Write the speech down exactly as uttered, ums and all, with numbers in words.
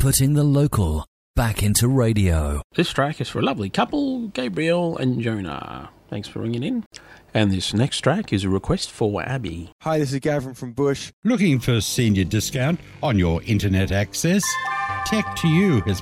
putting the local back into radio. This track is for a lovely couple, Gabriel and Jonah. Thanks for ringing in. And this next track is a request for Abby. Hi, this is Gavin from Bush. Looking for senior discount on your internet access? Tech to You has